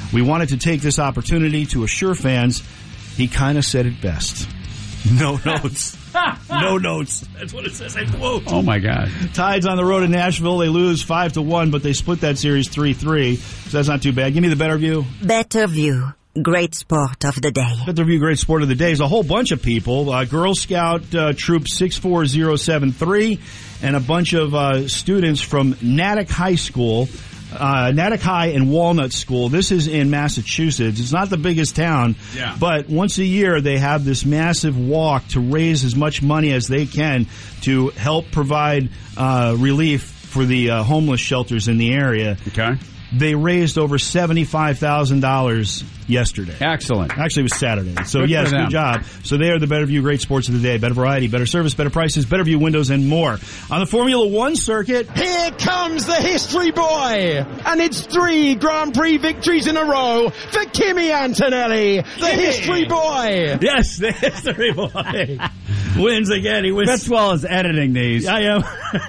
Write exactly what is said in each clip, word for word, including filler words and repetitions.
We wanted to take this opportunity to assure fans he kind of said it best. No notes. No notes. That's what it says. I quote. Oh, my God. Tides on the road in Nashville. They lose five to one, but they split that series three three. So that's not too bad. Give me the better view. Better view. Great sport of the day. Better view, great sport of the day. There's a whole bunch of people. Uh, Girl Scout uh, Troop six four zero seven three and a bunch of uh, students from Natick High School. Uh, Natick High and Walnut School. This is in Massachusetts. It's not the biggest town, yeah. but once a year they have this massive walk to raise as much money as they can to help provide uh, relief for the uh, homeless shelters in the area. Okay. They raised over seventy-five thousand dollars yesterday. Excellent. Actually, it was Saturday. So, Good yes, for them. good job. So they are the Better View Great Sports of the Day. Better variety, better service, better prices, Better View windows, and more. On the Formula One circuit, here comes the history boy. And it's three Grand Prix victories in a row for Kimi Antonelli, the Kimi. history boy. Yes, the history boy wins again. He wins. That's well as editing these. I am.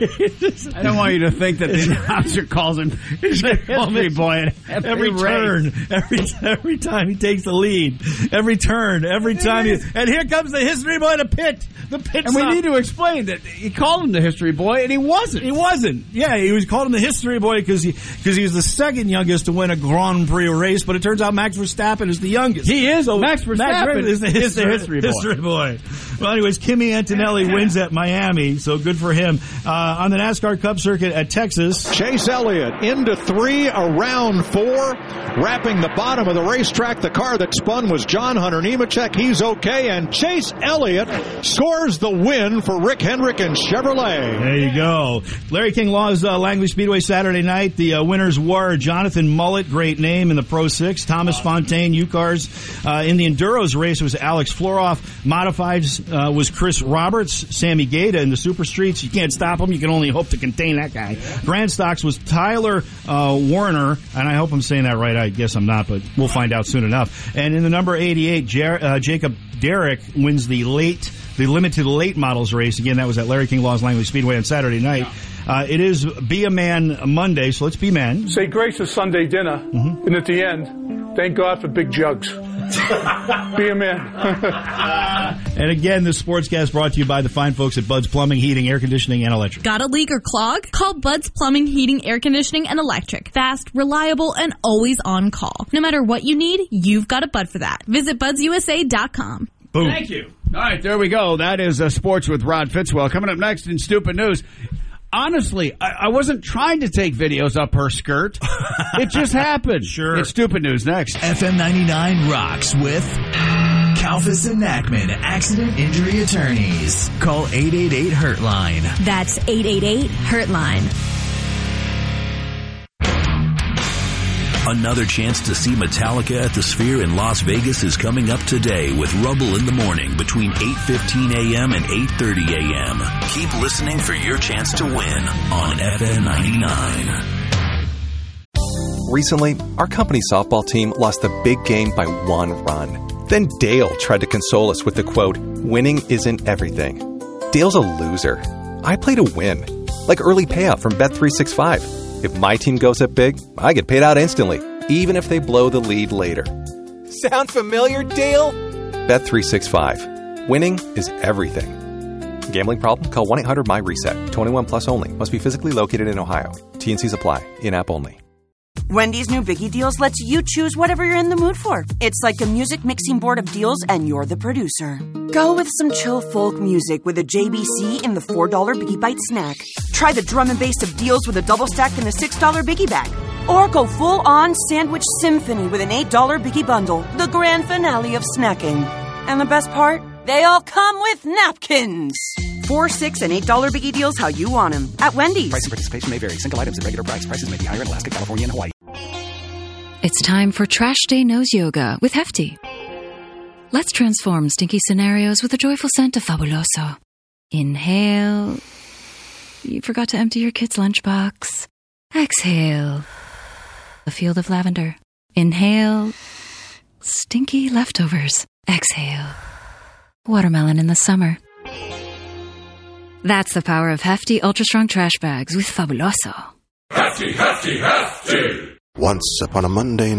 I don't want you to think that the announcer calls him the history boy at every, every turn, every every time he takes the lead, every turn, every time he, and here comes the history boy to pit. The pit And stop. we need to explain that he called him the history boy, and he wasn't. He wasn't. Yeah, he was called him the history boy because he because he was the second youngest to win a Grand Prix race. But it turns out Max Verstappen is the youngest. He is. So Max Verstappen Max is the history, is the history boy. History boy. Well, anyways, Kimi Antonelli wins at Miami, so good for him. Uh, on the NASCAR Cup circuit at Texas, Chase Elliott into three, around four, wrapping the bottom of the racetrack. The car that spun was John Hunter Nemechek. He's okay, and Chase Elliott scores the win for Rick Hendrick and Chevrolet. There you go. Larry King Law's uh, Langley Speedway Saturday night. The uh, winners were Jonathan Mullet, great name in the Pro six. Thomas Fontaine, U-Cars. Uh, in the Enduros race, it was Alex Floroff. Modifieds uh, was Chris Roberts. Sammy Gaeta in the Super Streets. You can't stop him. You can only hope to contain that guy. Grand Stocks was Tyler uh, Warner, and I hope I'm saying that right. I guess I'm not, but we'll find out soon enough. And in the number eighty-eight, Jer- uh, Jacob Derrick wins the late, the limited late models race. Again, that was at Larry King Law's Langley Speedway on Saturday night. Uh, it is Be a Man Monday, so let's be men. Say grace at Sunday dinner, mm-hmm. and at the end, thank God for big jugs. Be a man. And again, this sportscast brought to you by the fine folks at Bud's Plumbing, Heating, Air Conditioning, and Electric. Got a leak or clog? Call Bud's Plumbing, Heating, Air Conditioning, and Electric. Fast, reliable, and always on call. No matter what you need, you've got a Bud for that. Visit buds u s a dot com. Boom. Thank you. All right, there we go. That is uh, Sports with Rod Fitzwell. Coming up next in Stupid News. Honestly, I, I wasn't trying to take videos up her skirt. It just happened. Sure. It's Stupid News next. F M ninety-nine rocks with Kalfas and Nachman Accident Injury Attorneys. Call eight eight eight Hurtline. That's eight eight eight Hurtline. Another chance to see Metallica at the Sphere in Las Vegas is coming up today with Rubble in the Morning between eight fifteen a.m. and eight thirty a.m. Keep listening for your chance to win on F M ninety-nine. Recently, our company softball team lost the big game by one run. Then Dale tried to console us with the quote, "Winning isn't everything." Dale's a loser. I play to win, like early payout from Bet three sixty-five. If my team goes up big, I get paid out instantly, even if they blow the lead later. Sound familiar, Dale? Bet three sixty-five. Winning is everything. Gambling problem? Call one eight hundred M Y RESET. twenty-one plus only. Must be physically located in Ohio. T and Cs apply. In-app only. Wendy's new Biggie Deals lets you choose whatever you're in the mood for. It's like a music mixing board of deals, and you're the producer. Go with some chill folk music with a J B C in the four dollar Biggie Bite snack. Try the drum and bass of deals with a double stack in the six dollar Biggie Bag. Or go full-on sandwich symphony with an eight dollar Biggie Bundle, the grand finale of snacking. And the best part? They all come with napkins. Four, six, and eight dollar Biggie Deals how you want them at Wendy's. Price and participation may vary. Single items at regular price. Prices may be higher in Alaska, California, and Hawaii. It's time for Trash Day Nose Yoga with Hefty. Let's transform stinky scenarios with a joyful scent of Fabuloso. Inhale. You forgot to empty your kid's lunchbox. Exhale. A field of lavender. Inhale. Stinky leftovers. Exhale. Watermelon in the summer. That's the power of Hefty Ultra Strong Trash Bags with Fabuloso. Hefty, Hefty, Hefty! Once upon a Monday